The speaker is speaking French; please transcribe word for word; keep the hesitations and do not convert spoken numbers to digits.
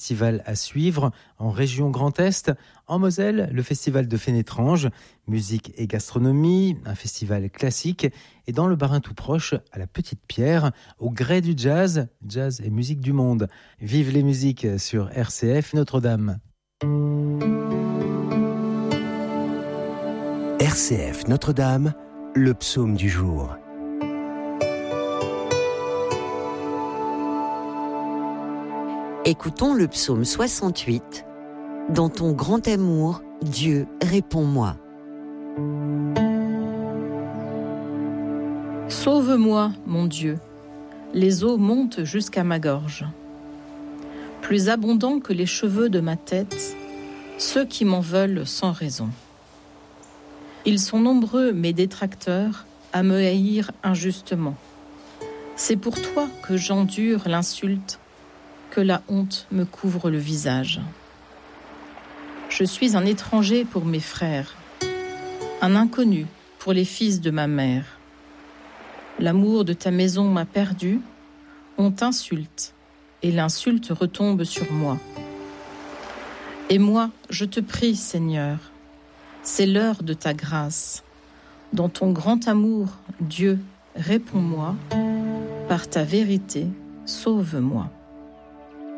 festivals à suivre en région Grand Est. En Moselle, le festival de Fénétrange, musique et gastronomie, un festival classique. Et dans le Bas-Rhin tout proche, à la Petite Pierre, au gré du jazz, jazz et musique du monde. Vive les musiques sur R C F Notre-Dame. R C F Notre-Dame, le psaume du jour. Écoutons le psaume soixante-huit. Dans ton grand amour, Dieu, réponds-moi. Sauve-moi, mon Dieu. Les eaux montent jusqu'à ma gorge. Plus abondants que les cheveux de ma tête, ceux qui m'en veulent sans raison. Ils sont nombreux, mes détracteurs, à me haïr injustement. C'est pour toi que j'endure l'insulte, que la honte me couvre le visage. Je suis un étranger pour mes frères, un inconnu pour les fils de ma mère. L'amour de ta maison m'a perdu, on t'insulte, et l'insulte retombe sur moi. Et moi, je te prie, Seigneur, c'est l'heure de ta grâce. Dans ton grand amour, Dieu, réponds-moi. Par ta vérité, sauve-moi.